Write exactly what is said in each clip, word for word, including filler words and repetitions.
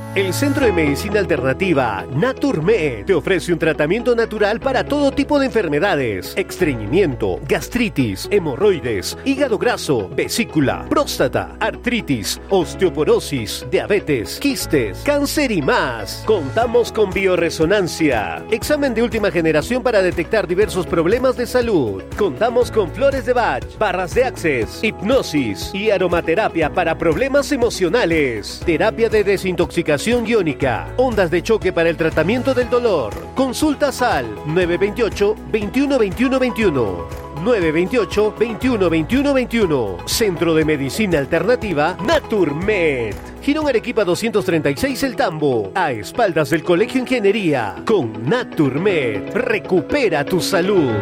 El Centro de Medicina Alternativa Naturmed te ofrece un tratamiento natural para todo tipo de enfermedades: estreñimiento, gastritis, hemorroides, hígado graso, vesícula, próstata, artritis, osteoporosis, diabetes, quistes, cáncer y más. Contamos con bioresonancia, examen de última generación para detectar diversos problemas de salud. Contamos con flores de Bach, barras de Access, hipnosis y aromaterapia para problemas emocionales, terapia de desintoxicación iónica, ondas de choque para el tratamiento del dolor. Consultas al nueve dos ocho, veintiuno, veintiuno, veintiuno. nueve dos ocho, veintiuno, veintiuno, veintiuno. Centro de Medicina Alternativa Naturmed. Girón Arequipa doscientos treinta y seis El Tambo, a espaldas del Colegio Ingeniería. Con Naturmed, recupera tu salud.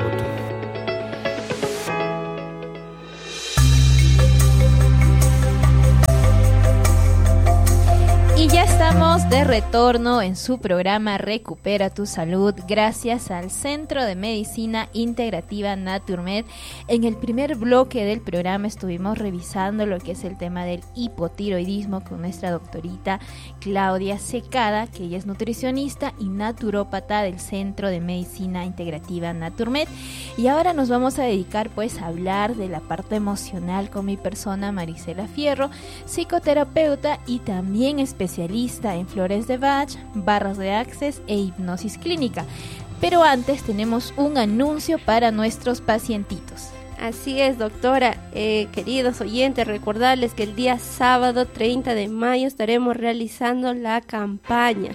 Y ya estamos de retorno en su programa Recupera tu Salud, gracias al Centro de Medicina Integrativa Naturmed. En el primer bloque del programa estuvimos revisando lo que es el tema del hipotiroidismo con nuestra doctorita Claudia Secada, que ella es nutricionista y naturópata del Centro de Medicina Integrativa Naturmed. Y ahora nos vamos a dedicar pues a hablar de la parte emocional con mi persona, Marisela Fierro, psicoterapeuta y también especialista especialista en flores de Bach, barras de Access e hipnosis clínica. Pero antes tenemos un anuncio para nuestros pacientitos. Así es, doctora. Eh, queridos oyentes, recordarles que el día sábado treinta de mayo estaremos realizando la campaña.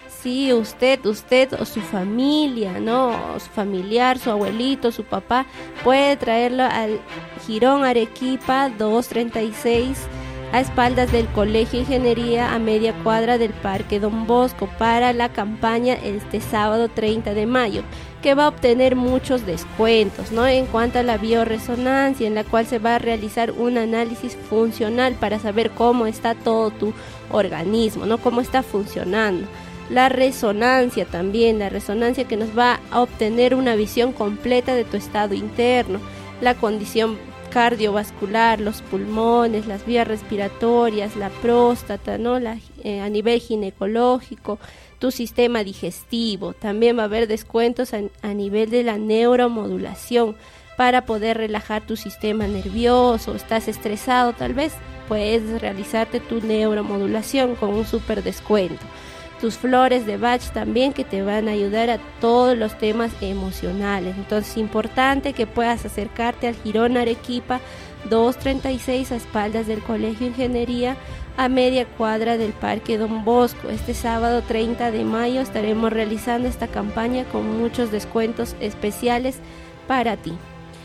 Si usted, usted o su familia, ¿no? O su familiar, su abuelito, su papá, puede traerlo al Girón Arequipa doscientos treinta y seis, a espaldas del Colegio Ingeniería, a media cuadra del Parque Don Bosco, para la campaña este sábado treinta de mayo, que va a obtener muchos descuentos, ¿no? En cuanto a la bioresonancia, en la cual se va a realizar un análisis funcional para saber cómo está todo tu organismo, ¿no? Cómo está funcionando. La resonancia también, la resonancia que nos va a obtener una visión completa de tu estado interno, la condición cardiovascular, los pulmones, las vías respiratorias, la próstata, ¿no? La, eh, a nivel ginecológico, tu sistema digestivo. También va a haber descuentos a, a nivel de la neuromodulación para poder relajar tu sistema nervioso. Estás estresado, tal vez puedes realizarte tu neuromodulación con un súper descuento. Tus flores de Bach también, que te van a ayudar a todos los temas emocionales. Entonces es importante que puedas acercarte al Girón Arequipa doscientos treinta y seis, a espaldas del Colegio Ingeniería, a media cuadra del Parque Don Bosco. Este sábado treinta de mayo estaremos realizando esta campaña con muchos descuentos especiales para ti.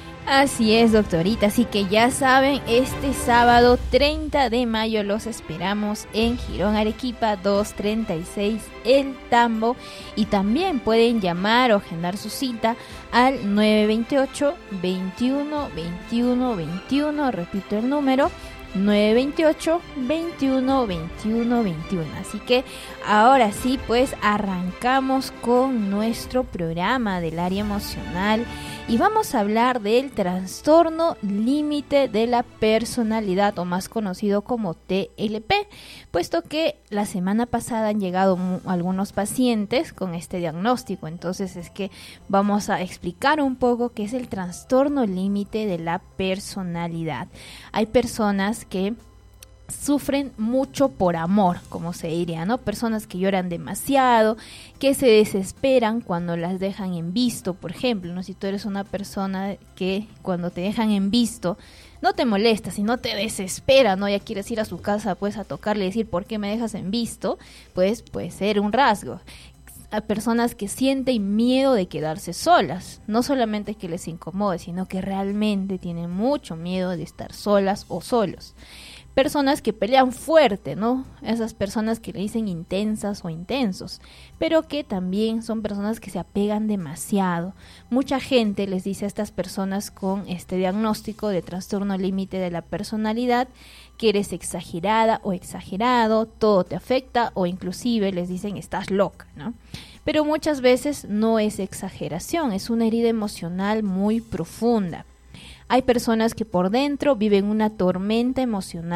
Así es, doctorita, así que ya saben, este sábado treinta de mayo los esperamos en Girón Arequipa doscientos treinta y seis El Tambo, y también pueden llamar o agendar su cita al nueve dos ocho, veintiuno, veintiuno, veintiuno, repito el número, nueve dos ocho, veintiuno, veintiuno, veintiuno. Así que ahora sí, pues arrancamos con nuestro programa del área emocional y vamos a hablar del trastorno límite de la personalidad, o más conocido como T L P, puesto que la semana pasada han llegado mu- algunos pacientes con este diagnóstico. Entonces es que vamos a explicar un poco qué es el trastorno límite de la personalidad. Hay personas que sufren mucho por amor, como se diría, ¿no? Personas que lloran demasiado, que se desesperan cuando las dejan en visto, por ejemplo, ¿no? Si tú eres una persona que cuando te dejan en visto no te molesta, sino te desespera, ¿no? Ya quieres ir a su casa, pues a tocarle y decir, ¿por qué me dejas en visto? Pues puede ser un rasgo. A personas que sienten miedo de quedarse solas, no solamente que les incomode, sino que realmente tienen mucho miedo de estar solas o solos. Personas que pelean fuerte, ¿no? Esas personas que le dicen intensas o intensos, pero que también son personas que se apegan demasiado. Mucha gente les dice a estas personas con este diagnóstico de trastorno límite de la personalidad que eres exagerada o exagerado, todo te afecta, o inclusive les dicen estás loca, ¿no? Pero muchas veces no es exageración, es una herida emocional muy profunda. Hay personas que por dentro viven una tormenta emocional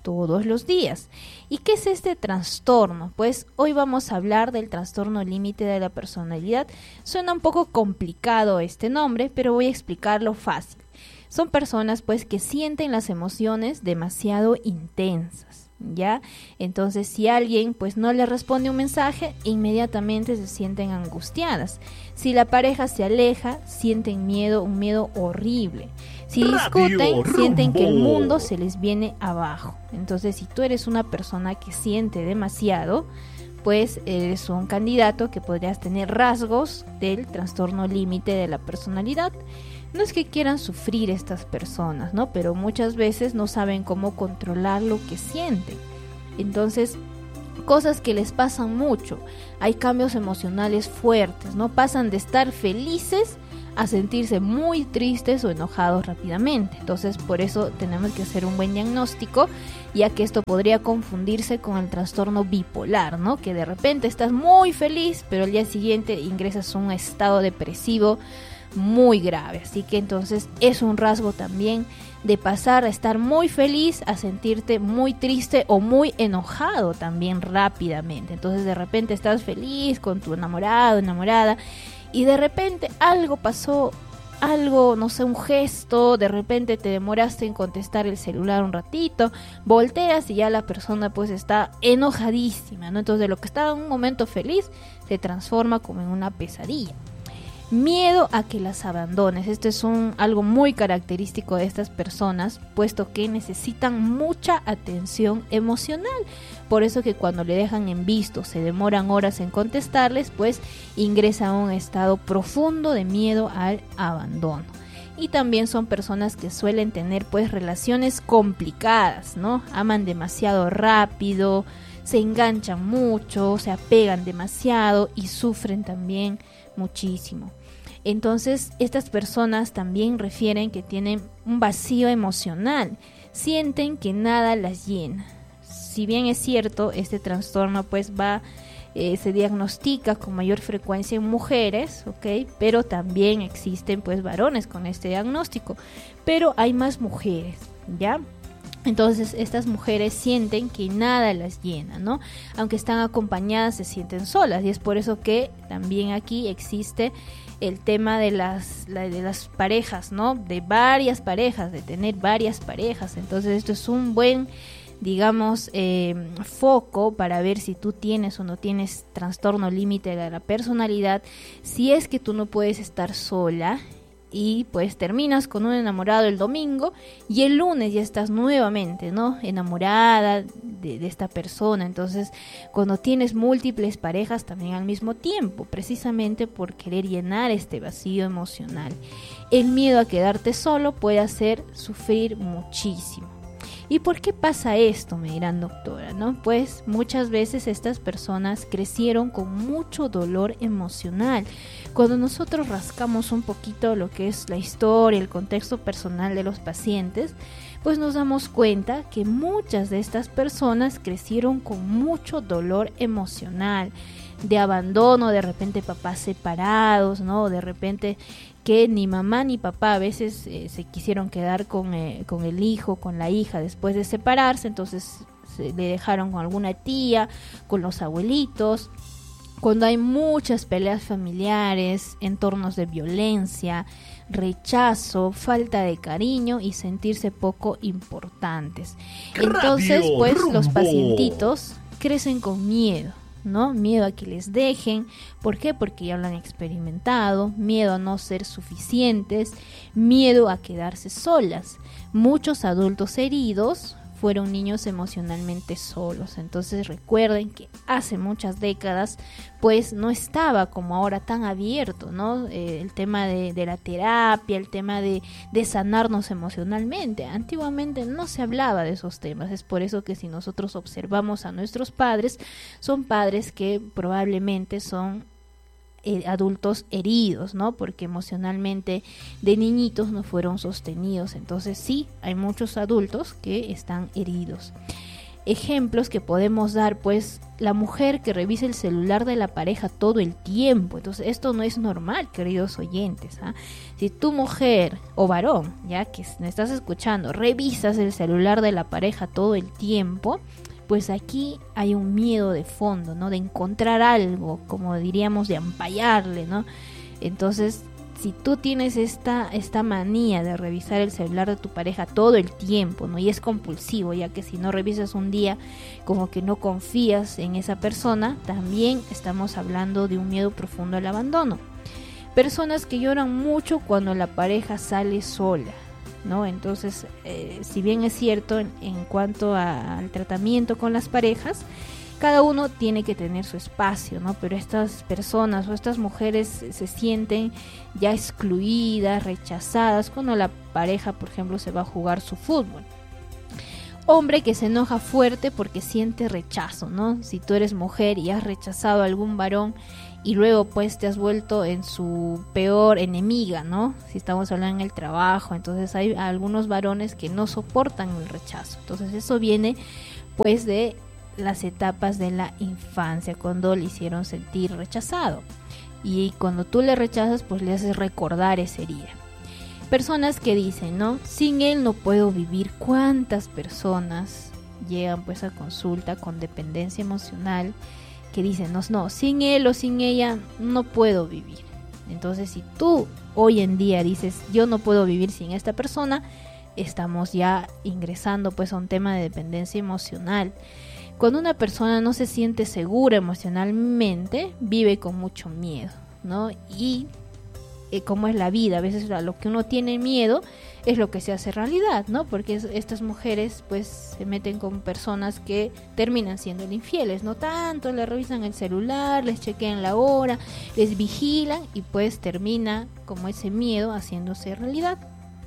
todos los días. ¿Y qué es este trastorno? Pues hoy vamos a hablar del trastorno límite de la personalidad. Suena un poco complicado este nombre, pero voy a explicarlo fácil. Son personas pues que sienten las emociones demasiado intensas, ¿ya? Entonces si alguien pues no le responde un mensaje, inmediatamente se sienten angustiadas. Si la pareja se aleja, sienten miedo, un miedo horrible. Si discuten, Radio sienten Rumbo. Que el mundo se les viene abajo. Entonces si tú eres una persona que siente demasiado, pues eres un candidato que podrías tener rasgos del trastorno límite de la personalidad. No es que quieran sufrir estas personas, ¿no? Pero muchas veces no saben cómo controlar lo que sienten. Entonces, cosas que les pasan mucho. Hay cambios emocionales fuertes, ¿no? Pasan de estar felices a sentirse muy tristes o enojados rápidamente. Entonces, por eso tenemos que hacer un buen diagnóstico, ya que esto podría confundirse con el trastorno bipolar, ¿no? Que de repente estás muy feliz, pero al día siguiente ingresas a un estado depresivo muy grave. Así que entonces es un rasgo también de pasar a estar muy feliz a sentirte muy triste o muy enojado también rápidamente. Entonces de repente estás feliz con tu enamorado, enamorada, y de repente algo pasó, algo, no sé, un gesto, de repente te demoraste en contestar el celular un ratito, volteas y ya la persona pues está enojadísima, ¿no? Entonces de lo que estaba en un momento feliz se transforma como en una pesadilla. Miedo a que las abandones. Esto es un, algo muy característico de estas personas, puesto que necesitan mucha atención emocional. Por eso que cuando le dejan en visto, se demoran horas en contestarles, pues ingresa a un estado profundo de miedo al abandono. Y también son personas que suelen tener pues relaciones complicadas, ¿no? Aman demasiado rápido, se enganchan mucho, se apegan demasiado y sufren también muchísimo. Entonces estas personas también refieren que tienen un vacío emocional, sienten que nada las llena. Si bien es cierto, este trastorno pues va eh, se diagnostica con mayor frecuencia en mujeres, ¿ok? Pero también existen pues varones con este diagnóstico, pero hay más mujeres, ¿ya? Entonces estas mujeres sienten que nada las llena, ¿no? Aunque están acompañadas, se sienten solas, y es por eso que también aquí existe el tema de las, la, de las parejas, ¿no? De varias parejas, de tener varias parejas. Entonces esto es un buen, digamos, eh, foco para ver si tú tienes o no tienes trastorno límite de la personalidad. Si es que tú no puedes estar sola y pues terminas con un enamorado el domingo y el lunes ya estás nuevamente, ¿no? Enamorada de, de esta persona. Entonces, cuando tienes múltiples parejas también al mismo tiempo, precisamente por querer llenar este vacío emocional. El miedo a quedarte solo puede hacer sufrir muchísimo. ¿Y por qué pasa esto? Me dirán, doctora, ¿no? Pues muchas veces estas personas crecieron con mucho dolor emocional. Cuando nosotros rascamos un poquito lo que es la historia, el contexto personal de los pacientes, pues nos damos cuenta que muchas de estas personas crecieron con mucho dolor emocional, de abandono, de repente papás separados, ¿no? De repente que ni mamá ni papá a veces eh, se quisieron quedar con, eh, con el hijo, con la hija después de separarse, entonces se le dejaron con alguna tía, con los abuelitos. Cuando hay muchas peleas familiares, entornos de violencia, rechazo, falta de cariño y sentirse poco importantes. Entonces, Radio pues Rumbo. Los pacientitos crecen con miedo, ¿no? Miedo a que les dejen. ¿Por qué? Porque ya lo han experimentado. Miedo a no ser suficientes, miedo a quedarse solas. Muchos adultos heridos fueron niños emocionalmente solos. Entonces recuerden que hace muchas décadas pues no estaba como ahora tan abierto, ¿no? Eh, el tema de, de la terapia, el tema de, de sanarnos emocionalmente. Antiguamente no se hablaba de esos temas. Es por eso que si nosotros observamos a nuestros padres, son padres que probablemente son Eh, adultos heridos, ¿no? Porque emocionalmente de niñitos no fueron sostenidos. Entonces sí, hay muchos adultos que están heridos. ejemplos que podemos dar, pues la mujer que revisa el celular de la pareja todo el tiempo. Entonces esto no es normal, queridos oyentes, ¿ah? Si tu mujer o varón, ya que me estás escuchando, revisas el celular de la pareja todo el tiempo, pues aquí hay un miedo de fondo, ¿no? De encontrar algo, como diríamos, de ampallarle, ¿no? Entonces, si tú tienes esta, esta manía de revisar el celular de tu pareja todo el tiempo, ¿no? Y es compulsivo, ya que si no revisas un día, como que no confías en esa persona, también estamos hablando de un miedo profundo al abandono. Personas que lloran mucho cuando la pareja sale sola, ¿no? Entonces, eh, si bien es cierto en, en cuanto a, al tratamiento con las parejas, cada uno tiene que tener su espacio, ¿no? Pero estas personas o estas mujeres se sienten ya excluidas, rechazadas cuando la pareja, por ejemplo, se va a jugar su fútbol. Hombre que se enoja fuerte porque siente rechazo, ¿no? Si tú eres mujer y has rechazado a algún varón y luego pues te has vuelto en su peor enemiga, ¿no? Si estamos hablando en el trabajo, entonces hay algunos varones que no soportan el rechazo. Entonces eso viene pues de las etapas de la infancia, cuando le hicieron sentir rechazado, y cuando tú le rechazas pues le haces recordar esa herida. Personas que dicen, ¿no? Sin él no puedo vivir. ¿Cuántas personas llegan pues a consulta con dependencia emocional que dicen, no, no, sin él o sin ella no puedo vivir? Entonces, si tú hoy en día dices, yo no puedo vivir sin esta persona, estamos ya ingresando pues a un tema de dependencia emocional. Cuando una persona no se siente segura emocionalmente, vive con mucho miedo, ¿no? Y eh, como es la vida, a veces a lo que uno tiene miedo es lo que se hace realidad, ¿no? Porque es, estas mujeres pues se meten con personas que terminan siendo infieles, no tanto, le revisan el celular, les chequean la hora, les vigilan y pues termina como ese miedo haciéndose realidad.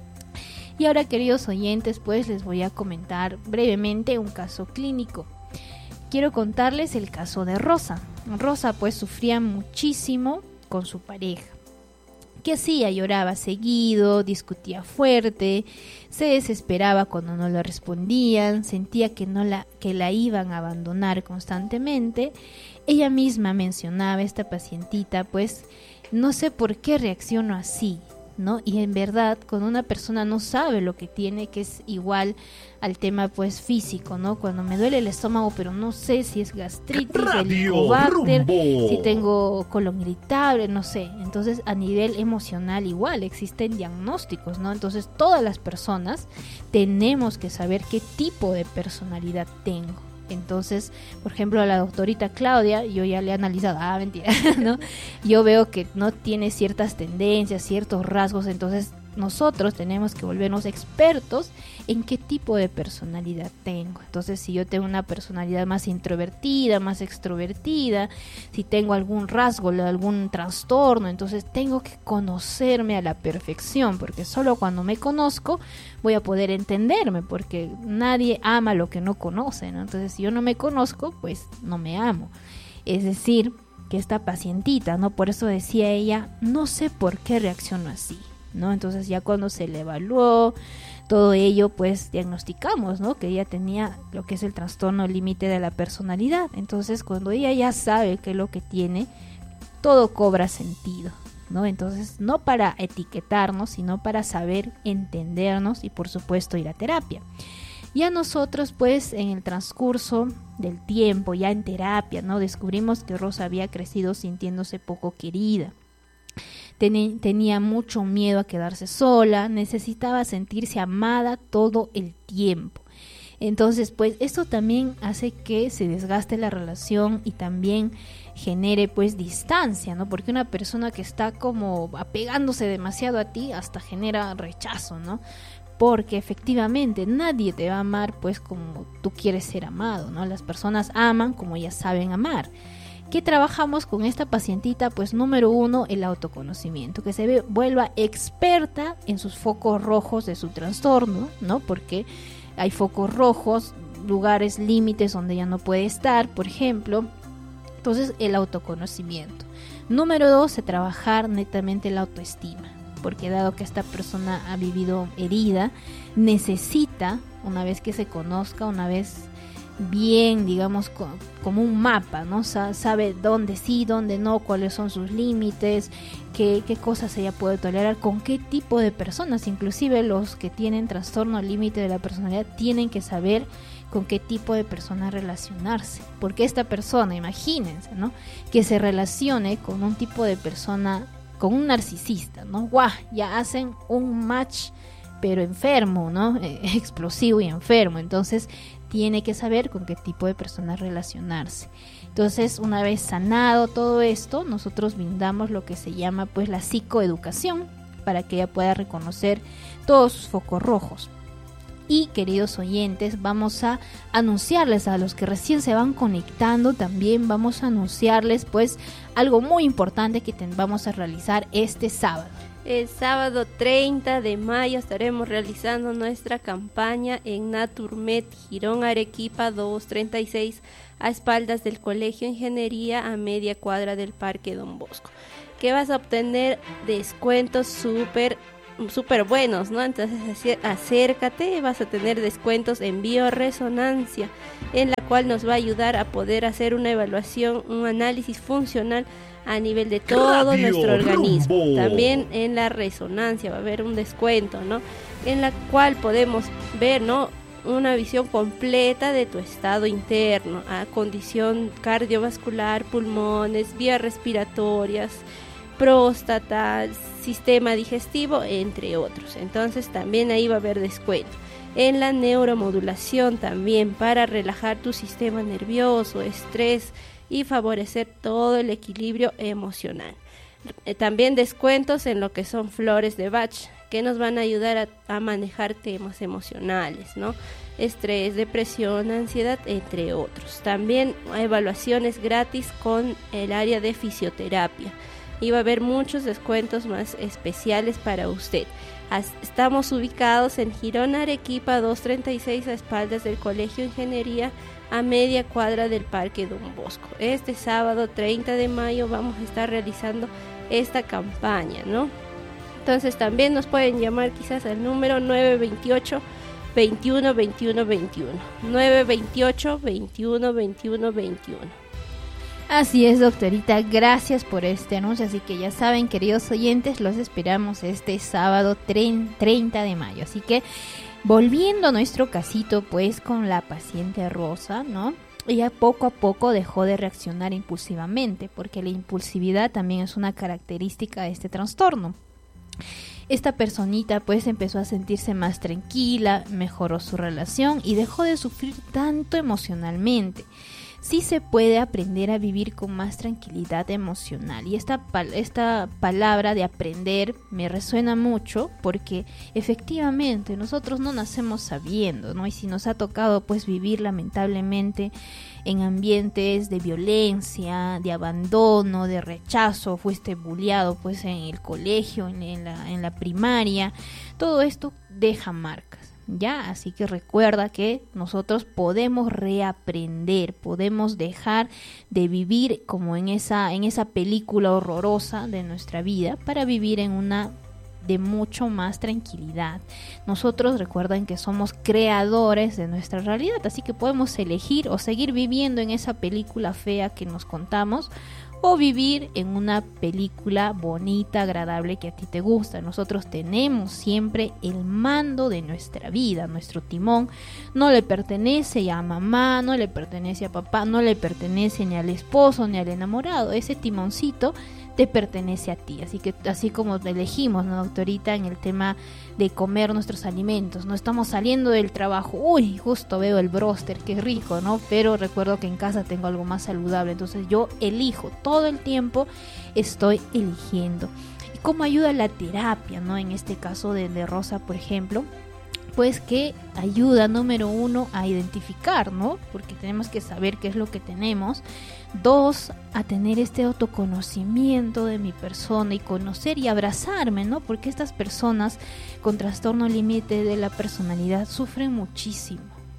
Y ahora, queridos oyentes, pues les voy a comentar brevemente un caso clínico. Quiero contarles el caso de Rosa. Rosa pues sufría muchísimo con su pareja. ¿Qué hacía? Lloraba seguido, discutía fuerte, se desesperaba cuando no le respondían, sentía que, no la, que la iban a abandonar constantemente. Ella misma mencionaba, esta pacientita, pues no sé por qué reacciono así, ¿no? Y en verdad, cuando una persona no sabe lo que tiene, que es igual al tema pues físico, ¿no? Cuando me duele el estómago, pero no sé si es gastritis, helicobacter, si tengo colon irritable, no sé. Entonces, a nivel emocional igual existen diagnósticos, ¿no? Entonces, todas las personas tenemos que saber qué tipo de personalidad tengo. Entonces, por ejemplo, a la doctorita Claudia, yo ya le he analizado, ah, mentira, ¿no? Yo veo que no tiene ciertas tendencias, ciertos rasgos, entonces nosotros tenemos que volvernos expertos en qué tipo de personalidad tengo. Entonces, si yo tengo una personalidad más introvertida, más extrovertida, si tengo algún rasgo, algún trastorno, entonces tengo que conocerme a la perfección, porque solo cuando me conozco voy a poder entenderme, porque nadie ama lo que no conoce, ¿no? Entonces, si yo no me conozco, pues no me amo. Es decir, que esta pacientita, ¿no? Por eso decía ella, no sé por qué reacciono así, ¿no? Entonces ya cuando se le evaluó todo ello, pues diagnosticamos, ¿no? Que ella tenía lo que es el trastorno límite de la personalidad. Entonces, cuando ella ya sabe qué es lo que tiene, todo cobra sentido, ¿no? Entonces, no para etiquetarnos, sino para saber entendernos y por supuesto ir a terapia. Ya nosotros pues en el transcurso del tiempo, ya en terapia, ¿no? Descubrimos que Rosa había crecido sintiéndose poco querida. Ten- tenía mucho miedo a quedarse sola, necesitaba sentirse amada todo el tiempo. Entonces pues esto también hace que se desgaste la relación y también genere pues distancia, ¿no? Porque una persona que está como apegándose demasiado a ti hasta genera rechazo, ¿no? Porque efectivamente nadie te va a amar pues como tú quieres ser amado, ¿no? Las personas aman como ellas saben amar. ¿Qué trabajamos con esta pacientita? Pues número uno, el autoconocimiento, que se ve, vuelva experta en sus focos rojos de su trastorno, ¿no? Porque hay focos rojos, lugares límites donde ella no puede estar, por ejemplo. Entonces, el autoconocimiento. Número dos, se trabajar netamente la autoestima, porque dado que esta persona ha vivido herida, necesita, una vez que se conozca, una vez bien, digamos, co- como un mapa, ¿no? Sa- sabe dónde sí, dónde no, cuáles son sus límites, qué, qué cosas ella puede tolerar, con qué tipo de personas. Inclusive los que tienen trastorno límite de la personalidad tienen que saber con qué tipo de persona relacionarse, porque esta persona, imagínense, ¿no? Que se relacione con un tipo de persona, con un narcisista, ¿no? ¡Guau! Ya hacen un match, pero enfermo, ¿no? Eh, explosivo y enfermo. Entonces tiene que saber con qué tipo de persona relacionarse. Entonces, una vez sanado todo esto, nosotros brindamos lo que se llama pues la psicoeducación, para que ella pueda reconocer todos sus focos rojos. Y, queridos oyentes, vamos a anunciarles a los que recién se van conectando, también vamos a anunciarles pues algo muy importante que te- vamos a realizar este sábado. El sábado treinta de mayo estaremos realizando nuestra campaña en Naturmed Girón Arequipa doscientos treinta y seis, a espaldas del Colegio de Ingeniería, a media cuadra del Parque Don Bosco. Que vas a obtener descuentos súper súper buenos, ¿no? Entonces aci- acércate, vas a tener descuentos en bioresonancia, en la cual nos va a ayudar a poder hacer una evaluación, un análisis funcional a nivel de todo Radio nuestro organismo. Rumbo. También en la resonancia va a haber un descuento, ¿no? En la cual podemos ver, ¿no?, una visión completa de tu estado interno, a condición cardiovascular, pulmones, vías respiratorias, próstata, sistema digestivo, entre otros. Entonces también ahí va a haber descuento. En la neuromodulación también, para relajar tu sistema nervioso, estrés y favorecer todo el equilibrio emocional. Eh, También descuentos en lo que son flores de Bach, que nos van a ayudar a, a manejar temas emocionales, ¿no? Estrés, depresión, ansiedad, entre otros. También evaluaciones gratis con el área de fisioterapia. Y va a haber muchos descuentos más especiales para usted. As- Estamos ubicados en Girón Arequipa doscientos treinta y seis, a espaldas del Colegio de Ingeniería, a media cuadra del Parque Don Bosco. Este sábado treinta de mayo vamos a estar realizando esta campaña, ¿no? Entonces también nos pueden llamar quizás al número nueve veintiocho, veintiuno, veintiuno, veintiuno. nueve veintiocho, veintiuno, veintiuno, veintiuno. Así es, doctorita, gracias por este anuncio. Así que ya saben, queridos oyentes, los esperamos este sábado treinta de mayo. Así que, volviendo a nuestro casito, pues, con la paciente Rosa, ¿no? Ella poco a poco dejó de reaccionar impulsivamente, porque la impulsividad también es una característica de este trastorno. Esta personita pues empezó a sentirse más tranquila, mejoró su relación y dejó de sufrir tanto emocionalmente. Sí se puede aprender a vivir con más tranquilidad emocional, y esta, pal- esta palabra de aprender me resuena mucho, porque efectivamente nosotros no nacemos sabiendo, ¿no? Y si nos ha tocado pues vivir lamentablemente en ambientes de violencia, de abandono, de rechazo, fuiste bulleado pues en el colegio, en, en la, en la primaria, todo esto deja marcas. Ya, así que recuerda que nosotros podemos reaprender, podemos dejar de vivir como en esa, en esa película horrorosa de nuestra vida, para vivir en una de mucho más tranquilidad. Nosotros, recuerden que somos creadores de nuestra realidad, así que podemos elegir o seguir viviendo en esa película fea que nos contamos, o vivir en una película bonita, agradable, que a ti te gusta. Nosotros tenemos siempre el mando de nuestra vida, nuestro timón no le pertenece a mamá, no le pertenece a papá, no le pertenece ni al esposo ni al enamorado. Ese timoncito te pertenece a ti, así que así como elegimos, ¿no, doctorita? En el tema de comer nuestros alimentos, no estamos saliendo del trabajo, uy, justo veo el bróster, qué rico, ¿no? Pero recuerdo que en casa tengo algo más saludable, entonces yo elijo, todo el tiempo estoy eligiendo. ¿Y cómo ayuda la terapia, no? En este caso de, de Rosa, por ejemplo, pues que ayuda, número uno, a identificar, ¿no? Porque tenemos que saber qué es lo que tenemos. Dos, a tener este autoconocimiento de mi persona y conocer y abrazarme, ¿no? Porque estas personas con trastorno límite de la personalidad sufren muchísimo,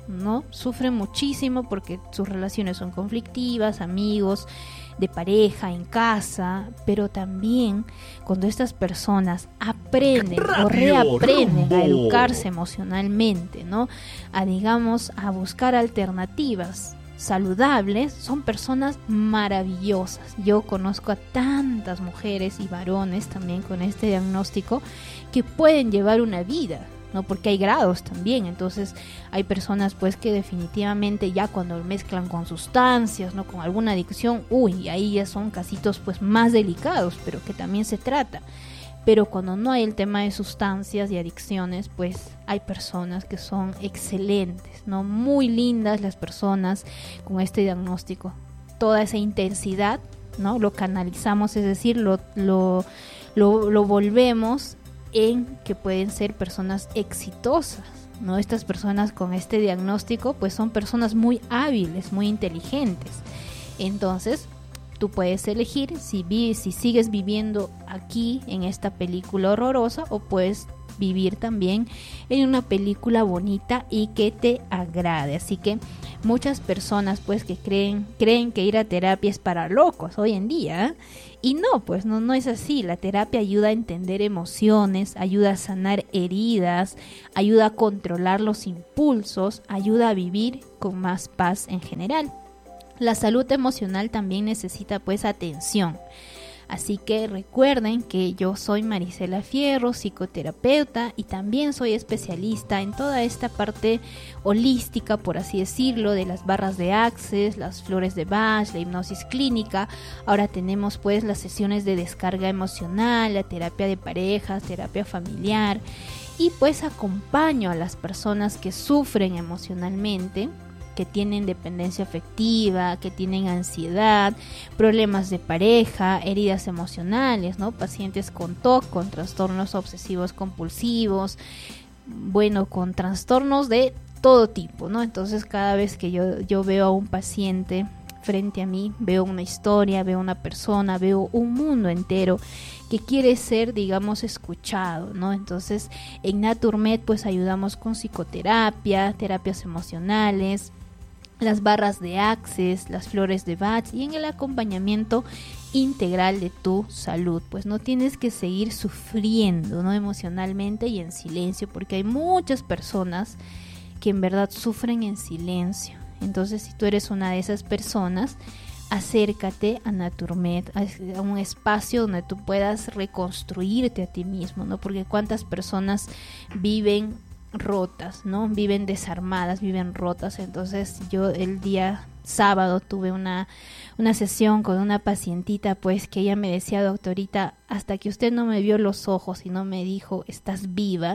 ¿no? Sufren muchísimo porque sus relaciones son conflictivas, amigos, de pareja, en casa, pero también cuando estas personas aprenden Radio o reaprenden Rumbo. a educarse emocionalmente, ¿no? A, digamos, a buscar alternativas saludables, son personas maravillosas. Yo conozco a tantas mujeres y varones también con este diagnóstico que pueden llevar una vida, ¿no? Porque hay grados también, entonces hay personas pues que definitivamente ya cuando mezclan con sustancias, ¿no? Con alguna adicción, uy, ahí ya son casitos pues más delicados, pero que también se trata. Pero cuando no hay el tema de sustancias y adicciones, pues hay personas que son excelentes, ¿no? Muy lindas las personas con este diagnóstico. Toda esa intensidad, ¿no? Lo canalizamos, es decir, lo, lo, lo, lo volvemos en que pueden ser personas exitosas, ¿no? Estas personas con este diagnóstico, pues son personas muy hábiles, muy inteligentes. Entonces, tú puedes elegir si, vi, si sigues viviendo aquí en esta película horrorosa o puedes vivir también en una película bonita y que te agrade. Así que muchas personas pues que creen creen que ir a terapia es para locos hoy en día, ¿eh? Y no, pues no, no es así. La terapia ayuda a entender emociones, ayuda a sanar heridas, ayuda a controlar los impulsos, ayuda a vivir con más paz en general. La salud emocional también necesita pues atención. Así que recuerden que yo soy Marisela Fierro, psicoterapeuta, y también soy especialista en toda esta parte holística, por así decirlo, de las barras de Access, las flores de Bach, la hipnosis clínica. Ahora tenemos pues las sesiones de descarga emocional, la terapia de parejas, terapia familiar, y pues acompaño a las personas que sufren emocionalmente, que tienen dependencia afectiva, que tienen ansiedad, problemas de pareja, heridas emocionales, ¿no? Pacientes con T O C, con trastornos obsesivos compulsivos, bueno, con trastornos de todo tipo, ¿no? Entonces cada vez que yo, yo veo a un paciente frente a mí, veo una historia, veo una persona, veo un mundo entero que quiere ser, digamos, escuchado, ¿no? Entonces en Naturmed pues ayudamos con psicoterapia, terapias emocionales, las barras de Access, las flores de Bach y en el acompañamiento integral de tu salud. Pues no tienes que seguir sufriendo, ¿no? Emocionalmente y en silencio, porque hay muchas personas que en verdad sufren en silencio. Entonces, si tú eres una de esas personas, acércate a Naturmed, a un espacio donde tú puedas reconstruirte a ti mismo, ¿no? Porque cuántas personas viven rotas, ¿no? Viven desarmadas, viven rotas. Entonces yo el día sábado tuve una, una sesión con una pacientita, pues que ella me decía: doctorita, hasta que usted no me vio los ojos y no me dijo estás viva,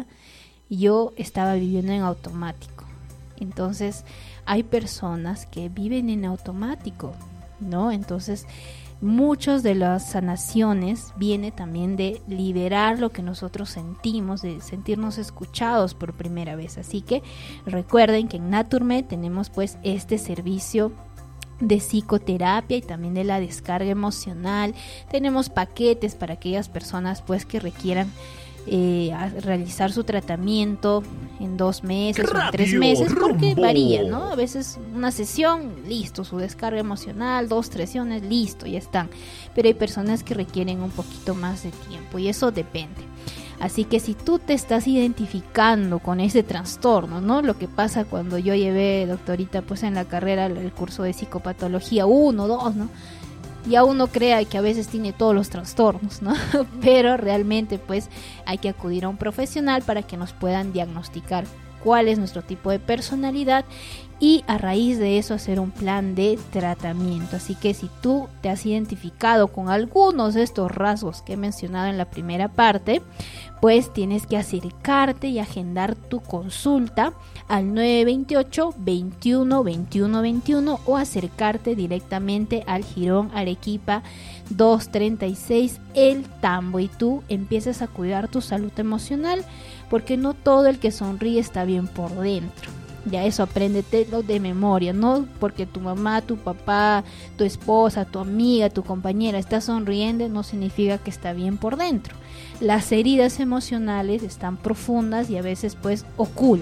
yo estaba viviendo en automático. Entonces hay personas que viven en automático, ¿no? Entonces muchas de las sanaciones viene también de liberar lo que nosotros sentimos, de sentirnos escuchados por primera vez. Así que recuerden que en Naturmed tenemos pues este servicio de psicoterapia y también de la descarga emocional. Tenemos paquetes para aquellas personas pues que requieran Eh, a realizar su tratamiento en dos meses o en tres meses, porque varía, ¿no? A veces una sesión, listo, su descarga emocional, dos, tres sesiones, listo, ya están. Pero hay personas que requieren un poquito más de tiempo y eso depende. Así que si tú te estás identificando con ese trastorno, ¿no? Lo que pasa cuando yo llevé, doctorita, pues en la carrera el curso de psicopatología uno, dos, ¿no? Ya uno crea que a veces tiene todos los trastornos, ¿no? Pero realmente pues hay que acudir a un profesional para que nos puedan diagnosticar cuál es nuestro tipo de personalidad y a raíz de eso hacer un plan de tratamiento. Así que si tú te has identificado con algunos de estos rasgos que he mencionado en la primera parte, pues tienes que acercarte y agendar tu consulta al nueve dos ocho, veintiuno, veintiuno, veintiuno o acercarte directamente al Jirón Arequipa doscientos treinta y seis El Tambo, y tú empiezas a cuidar tu salud emocional, porque no todo el que sonríe está bien por dentro. Ya eso apréndetelo de memoria, no porque tu mamá, tu papá, tu esposa, tu amiga, tu compañera está sonriendo, no significa que está bien por dentro. Las heridas emocionales están profundas y a veces pues ocultas,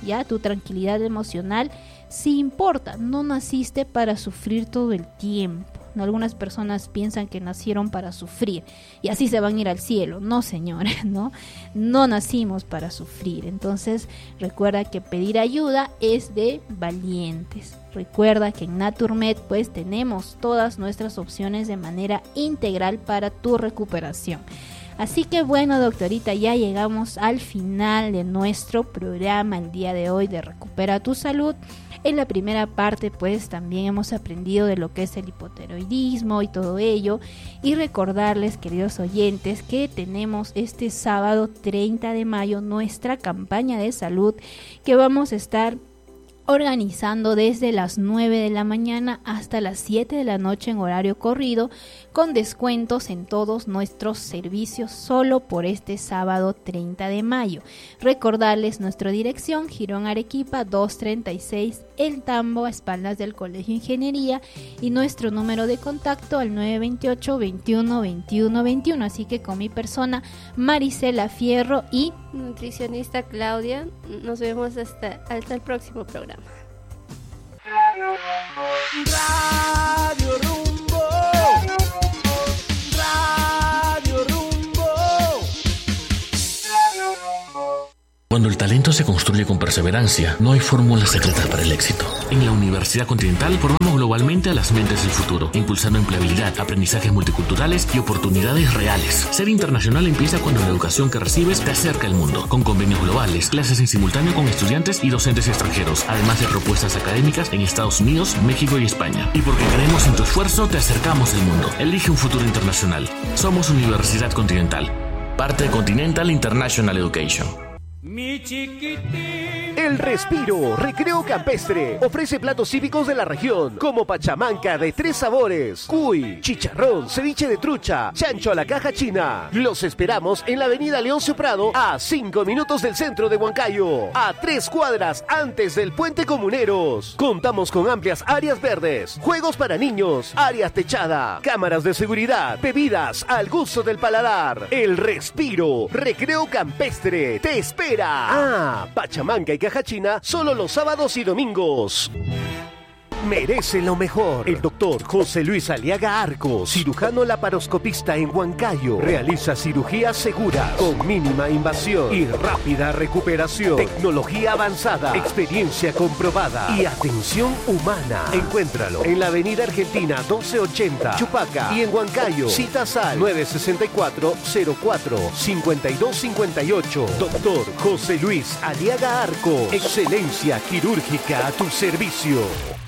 ya tu tranquilidad emocional sí importa. No naciste para sufrir todo el tiempo. Algunas personas piensan que nacieron para sufrir y así se van a ir al cielo. No, señora, no, no nacimos para sufrir. Entonces recuerda que pedir ayuda es de valientes. Recuerda que en Naturmed pues tenemos todas nuestras opciones de manera integral para tu recuperación. Así que bueno, doctorita, ya llegamos al final de nuestro programa el día de hoy de Recupera tu Salud. En la primera parte pues también hemos aprendido de lo que es el hipotiroidismo y todo ello, y recordarles, queridos oyentes, que tenemos este sábado treinta de mayo nuestra campaña de salud que vamos a estar organizando desde las nueve de la mañana hasta las siete de la noche en horario corrido, con descuentos en todos nuestros servicios solo por este sábado treinta de mayo. Recordarles nuestra dirección: Girón Arequipa doscientos treinta y seis, El Tambo, a espaldas del Colegio Ingeniería, y nuestro número de contacto al nueve veintiocho, veintiuno, veintiuno, veintiuno. Así que con mi persona Marisela Fierro y nutricionista Claudia, nos vemos hasta, hasta el próximo programa. Radio Rumbo, Radio Rumbo. Cuando el talento se construye con perseverancia, no hay fórmulas secretas para el éxito. En la Universidad Continental formamos globalmente a las mentes del futuro, impulsando empleabilidad, aprendizajes multiculturales y oportunidades reales. Ser internacional empieza cuando la educación que recibes te acerca al mundo, con convenios globales, clases en simultáneo con estudiantes y docentes extranjeros, además de propuestas académicas en Estados Unidos, México y España. Y porque creemos en tu esfuerzo, te acercamos al mundo. Elige un futuro internacional. Somos Universidad Continental, parte de Continental International Education. Mi chiquitín. El Respiro Recreo Campestre ofrece platos típicos de la región, como pachamanca de tres sabores, cuy, chicharrón, ceviche de trucha, chancho a la caja china. Los esperamos en la avenida Leoncio Prado, a cinco minutos del centro de Huancayo, a tres cuadras antes del Puente Comuneros. Contamos con amplias áreas verdes, juegos para niños, áreas techada, cámaras de seguridad, bebidas al gusto del paladar. El Respiro Recreo Campestre te espera. Ah, pachamanca y caja china solo los sábados y domingos. Merece lo mejor. El doctor José Luis Aliaga Arcos, cirujano laparoscopista en Huancayo, realiza cirugías seguras, con mínima invasión y rápida recuperación. Tecnología avanzada, experiencia comprobada y atención humana. Encuéntralo en la avenida Argentina doce ochenta, Chupaca, y en Huancayo. Citas al nueve sesenta y cuatro, cero cuatro, cincuenta y dos cincuenta y ocho. Doctor José Luis Aliaga Arcos. Excelencia quirúrgica a tu servicio.